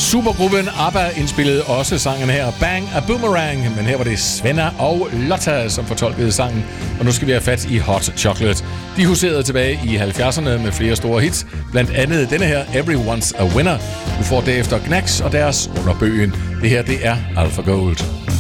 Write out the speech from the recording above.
Supergruppen ABBA indspillede også sangen her, Bang a Boomerang, men her var det Svenna og Lotta, som fortolkede sangen, og nu skal vi have fat i Hot Chocolate. De huserede tilbage i 70'erne med flere store hits, blandt andet denne her, Everyone's a Winner. Du får derefter Knacks og deres Underbøgen. Det her, det er Alpha Gold.